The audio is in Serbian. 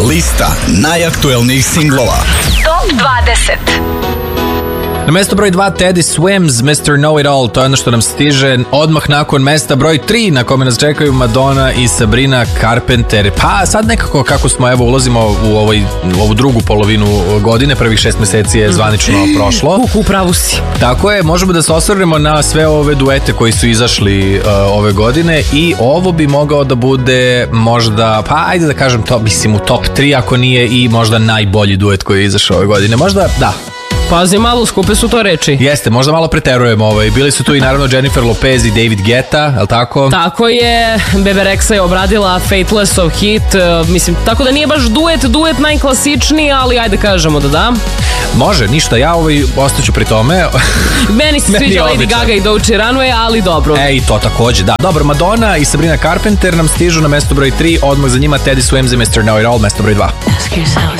Lista najaktuelnijih singlova. Top 20. Na mesto broj 2 Teddy Swims, Mr. Know It All, to je ono što nam stiže odmah nakon mesta broj 3 na kome nas čekaju Madonna i Sabrina Carpenter. Pa sad nekako kako smo ulazimo u ovu drugu polovinu godine, prvih 6 meseci je zvanično prošlo. Upravo si. Tako je, možemo da se osvrnemo na sve ove duete koji su izašli ove godine i ovo bi mogao da bude možda, pa ajde da kažem to, mislim u top 3 ako nije i možda najbolji duet koji je izašao ove godine. Možda, da. Pazi, malo skupe su to reči. Jeste, možda malo preterujemo. Bili su tu i naravno Jennifer Lopez i David Guetta, je li tako? Tako je, Bebe Rexha je obradila Fateless of Hit, mislim, tako da nije baš duet najklasičniji, ali ajde kažemo da. Može, ništa, ja ostaću pri tome. Meni se sviđa Lady Gaga i Dolce Runway, ali dobro. I to takođe, da. Dobro, Madonna i Sabrina Carpenter nam stižu na mesto broj 3, odmah za njima Teddy Swims i Mr. Know It All, mesto broj 2.